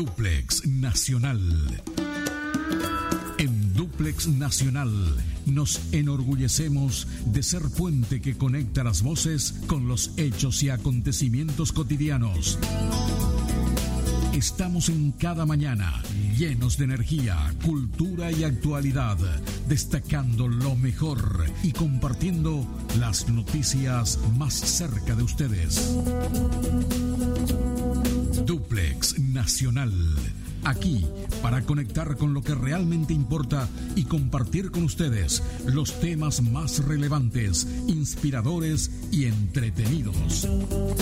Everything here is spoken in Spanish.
Duplex Nacional. En Duplex Nacional nos enorgullecemos de ser puente que conecta las voces con los hechos y acontecimientos cotidianos. Estamos en cada mañana llenos de energía, cultura y actualidad, destacando lo mejor y compartiendo las noticias más cerca de ustedes. Duplex Nacional. Aquí para conectar con lo que realmente importa y compartir con ustedes los temas más relevantes, inspiradores y entretenidos.